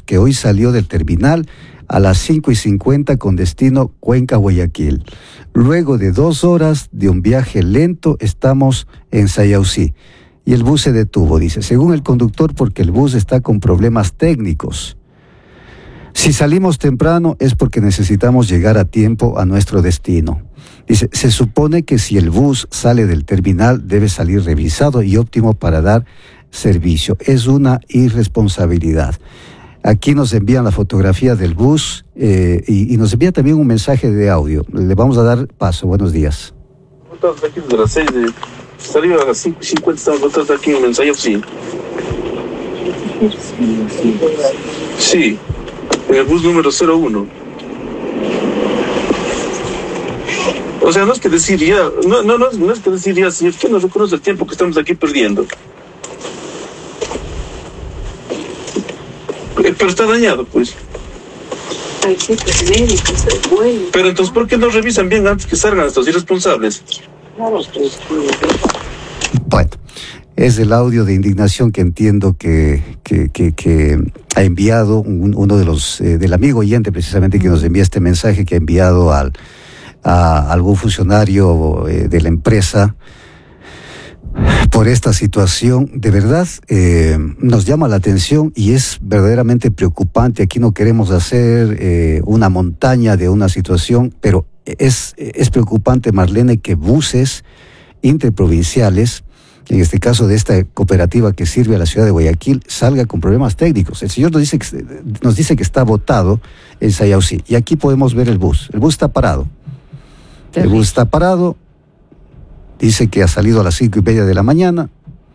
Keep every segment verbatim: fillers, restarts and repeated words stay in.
que hoy salió del terminal a las cinco y cincuenta con destino Cuenca-Guayaquil. Luego de dos horas de un viaje lento, estamos en Sayausí. Y el bus se detuvo, dice, según el conductor, porque el bus está con problemas técnicos. Si salimos temprano es porque necesitamos llegar a tiempo a nuestro destino. Dice, se supone que si el bus sale del terminal debe salir revisado y óptimo para dar servicio. Es una irresponsabilidad. Aquí nos envían la fotografía del bus eh, y, y nos envía también un mensaje de audio. Le vamos a dar paso. Buenos días. Estamos aquí desde las seis de... Salimos a las cinco y cincuenta, estamos nosotros aquí en Sayausí. Sí, en el bus número cero uno. O sea, no es que decir ya, no, no, no, no es que decir ya, señor, ¿quién nos reconoce el tiempo que estamos aquí perdiendo? Pero está dañado, pues. Hay citas médicas, es bueno. Pero entonces, ¿por qué no revisan bien antes que salgan estos irresponsables? Bueno, es el audio de indignación que entiendo que, que, que, que ha enviado un, uno de los, eh, del amigo oyente precisamente que nos envía este mensaje, que ha enviado al, a algún funcionario eh, de la empresa por esta situación. De verdad, eh, nos llama la atención y es verdaderamente preocupante. Aquí no queremos hacer eh, una montaña de una situación, pero es, es preocupante, Marlene, que buses interprovinciales, en este caso de esta cooperativa que sirve a la ciudad de Guayaquil, salga con problemas técnicos. El señor nos dice que, nos dice que está botado en Sayausí, y aquí podemos ver el bus. El bus está parado. El bus está parado, dice que ha salido a las cinco y media de la mañana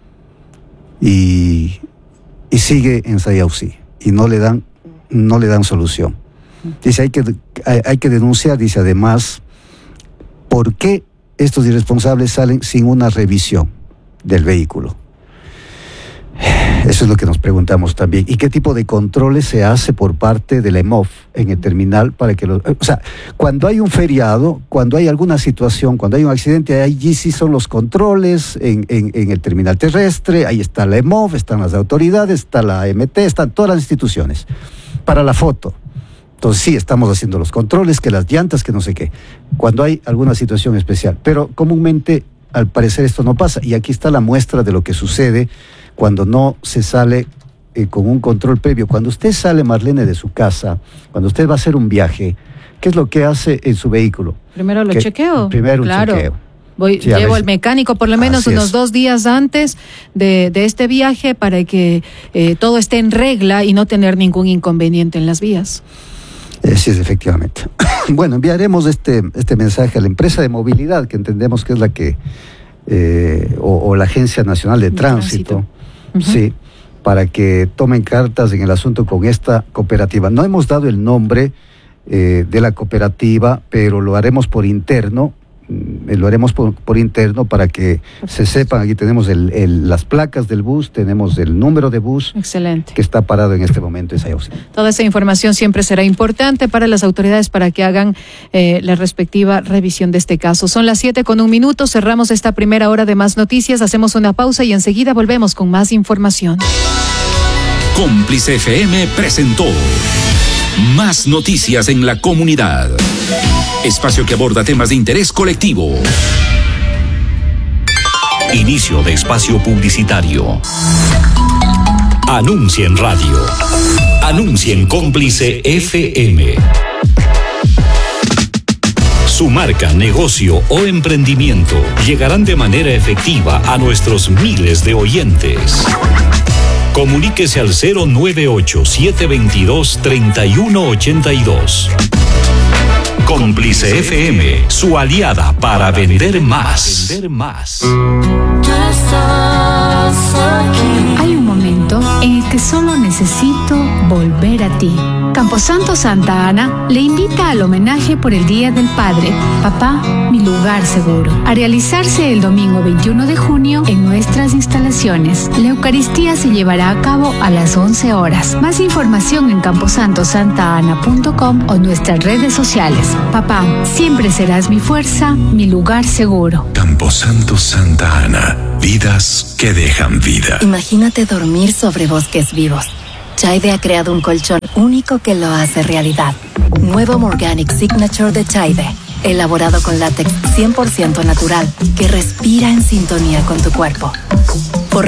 y, y sigue en Sayausí y no le dan, no le dan solución. Dice, hay que, hay, hay que denunciar, dice además, ¿por qué estos irresponsables salen sin una revisión del vehículo? Eso es lo que nos preguntamos también. ¿Y qué tipo de controles se hace por parte de la E M O F en el terminal para que los... O sea, cuando hay un feriado, cuando hay alguna situación, cuando hay un accidente, allí sí son los controles en, en, en el terminal terrestre, ahí está la E M O F, están las autoridades, está la A M T, están todas las instituciones. Para la foto. Entonces sí, estamos haciendo los controles, que las llantas, que no sé qué, cuando hay alguna situación especial. Pero comúnmente, al parecer, esto no pasa. Y aquí está la muestra de lo que sucede cuando no se sale eh, con un control previo. Cuando usted sale, Marlene, de su casa, cuando usted va a hacer un viaje, ¿qué es lo que hace en su vehículo? Primero lo que, chequeo. Primero claro. un chequeo. Voy, sí, llevo al mecánico por lo menos unos es. dos días antes de, de este viaje para que eh, todo esté en regla y no tener ningún inconveniente en las vías. Eh, sí, efectivamente. Bueno, enviaremos este, este mensaje a la empresa de movilidad, que entendemos que es la que, eh, o, o la Agencia Nacional de, de Tránsito, Tránsito. Uh-huh. Sí, para que tomen cartas en el asunto con esta cooperativa. No hemos dado el nombre eh, de la cooperativa, pero lo haremos por interno, lo haremos por, por interno para que se sepan. Aquí tenemos el, el, las placas del bus, tenemos el número de bus. Excelente. Que está parado en este momento en Sayausí. Toda esa información siempre será importante para las autoridades para que hagan eh, la respectiva revisión de este caso. Son las siete con un minuto, cerramos esta primera hora de Más Noticias, hacemos una pausa y enseguida volvemos con más información. Cómplice F M presentó Más Noticias en la Comunidad. Espacio que aborda temas de interés colectivo. Inicio de espacio publicitario. Anuncia en radio. Anuncia en Cómplice F M. Su marca, negocio o emprendimiento llegarán de manera efectiva a nuestros miles de oyentes. Comuníquese al cero nueve ocho, siete dos dos, tres uno ocho dos. Cómplice F M, su aliada para vender más. Vender más. Hay un momento en el que solo necesito volver a ti. Camposanto Santa Ana le invita al homenaje por el Día del Padre, Papá, mi lugar seguro, a realizarse el domingo veintiuno de junio en nuestras instalaciones. La Eucaristía se llevará a cabo a las once horas. Más información en camposanto santa ana punto com o nuestras redes sociales. Papá, siempre serás mi fuerza, mi lugar seguro. Camposanto Santa Ana, vidas que dejan vida. Imagínate dormir sobre bosques vivos, Chaide ha creado un colchón único que lo hace realidad. Nuevo Morganic Signature de Chaide, elaborado con látex cien por ciento natural, que respira en sintonía con tu cuerpo. Por